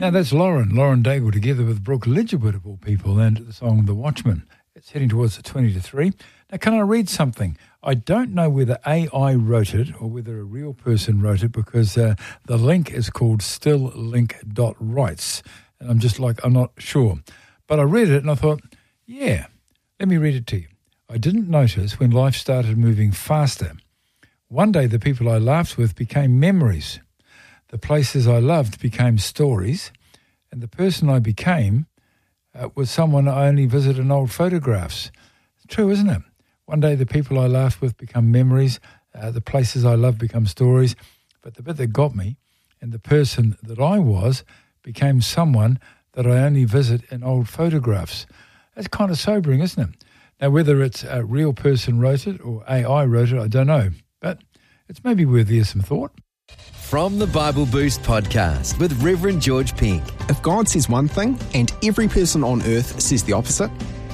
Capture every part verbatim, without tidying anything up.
Now that's Lauren, Lauren Daigle together with Brooke Lidgerwood of all people and the song The Watchman. It's heading towards the twenty to three. Now can I read something? I don't know whether A I wrote it or whether a real person wrote it because uh, the link is called still link dot rights. And I'm just like, I'm not sure. But I read it and I thought, yeah, let me read it to you. I didn't notice when life started moving faster. One day the people I laughed with became memories. The places I loved became stories. And the person I became uh, was someone I only visited in old photographs. It's true, isn't it? One day the people I laughed with become memories. Uh, the places I love become stories. But the bit that got me, and the person that I was, became someone that I only visit in old photographs. That's kind of sobering, isn't it? Now, whether it's a real person wrote it or A I wrote it, I don't know. But it's maybe worthy of some thought. From the Bible Boost podcast with Reverend George Pink. If God says one thing and every person on earth says the opposite,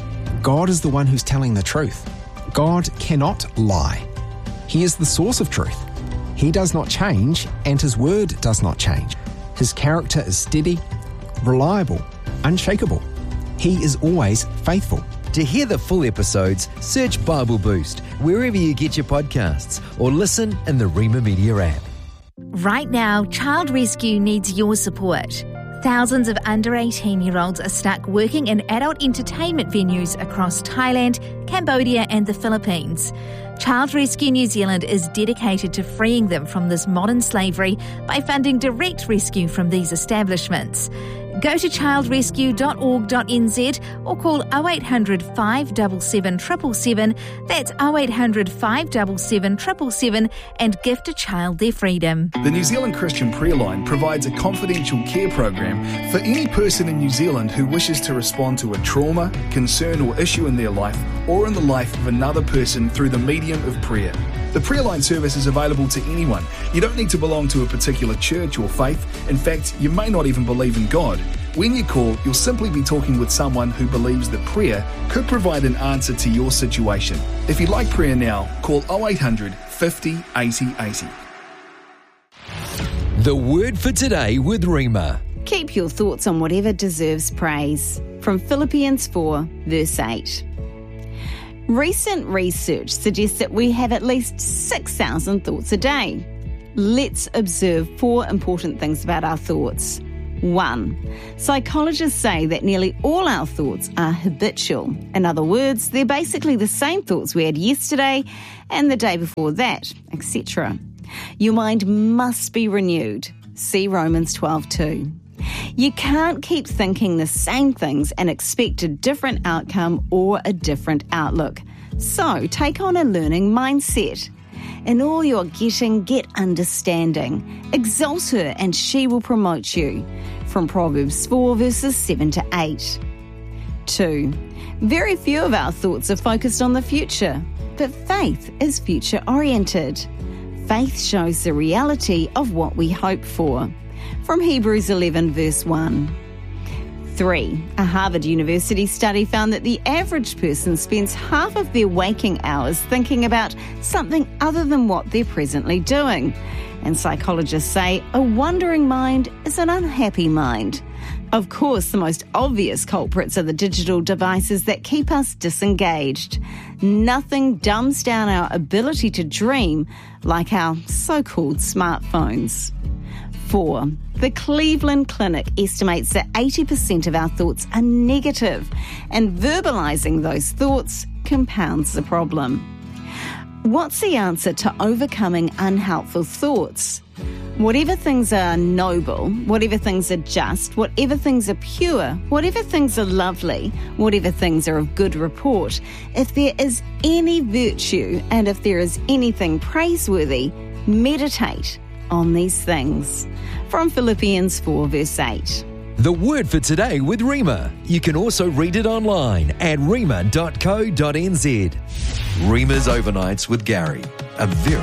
God is the one who's telling the truth. God cannot lie. He is the source of truth. He does not change, and his word does not change. His character is steady, reliable, unshakable. He is always faithful. To hear the full episodes, search Bible Boost wherever you get your podcasts or listen in the Rhema Media app. Right now, Child Rescue needs your support. Thousands of under eighteen-year-olds are stuck working in adult entertainment venues across Thailand, Cambodia and the Philippines. Child Rescue New Zealand is dedicated to freeing them from this modern slavery by funding direct rescue from these establishments. Go to child rescue dot org dot n z or call oh eight hundred, five seven seven, seven seven seven. That's oh eight hundred, five seven seven, seven seven seven and gift a child their freedom. The New Zealand Christian Prayer Line provides a confidential care program for any person in New Zealand who wishes to respond to a trauma, concern or issue in their life or in the life of another person through the medium of prayer. The Prayer Line service is available to anyone. You don't need to belong to a particular church or faith. In fact, you may not even believe in God. When you call, you'll simply be talking with someone who believes that prayer could provide an answer to your situation. If you'd like prayer now, call oh eight hundred, fifty, eighty, eighty. The word for today with Rhema. Keep your thoughts on whatever deserves praise. From Philippians four, verse eight. Recent research suggests that we have at least six thousand thoughts a day. Let's observe four important things about our thoughts. One, psychologists say that nearly all our thoughts are habitual. In other words, they're basically the same thoughts we had yesterday and the day before that, et cetera. Your mind must be renewed. See Romans twelve two. You can't keep thinking the same things and expect a different outcome or a different outlook. So take on a learning mindset. In all you're getting, get understanding. Exalt her and she will promote you. From Proverbs four verses seven to eight. Two, very few of our thoughts are focused on the future, but faith is future-oriented. Faith shows the reality of what we hope for. From Hebrews eleven verse one. Three, a Harvard University study found that the average person spends half of their waking hours thinking about something other than what they're presently doing. And psychologists say a wandering mind is an unhappy mind. Of course, the most obvious culprits are the digital devices that keep us disengaged. Nothing dumbs down our ability to dream like our so-called smartphones. Four, the Cleveland Clinic estimates that eighty percent of our thoughts are negative, and verbalizing those thoughts compounds the problem. What's the answer to overcoming unhelpful thoughts? Whatever things are noble, whatever things are just, whatever things are pure, whatever things are lovely, whatever things are of good report, if there is any virtue and if there is anything praiseworthy, meditate on these things. From Philippians four verse eight. The word for today with Rhema. You can also read it online at rhema dot co dot n z. Rhema's Overnights with Gary. A very